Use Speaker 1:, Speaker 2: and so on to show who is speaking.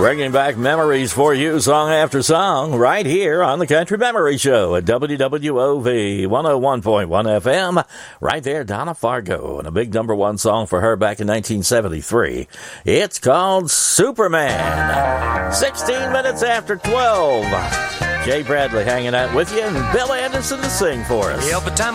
Speaker 1: Bringing back memories for you, song after song, right here on the Country Memory Show at WWOV 101.1 FM. Right there, Donna Fargo, and a big number one song for her back in 1973. It's called Superman. 16 minutes after 12. Jay Bradley hanging out with you, and Bill Anderson to sing for us.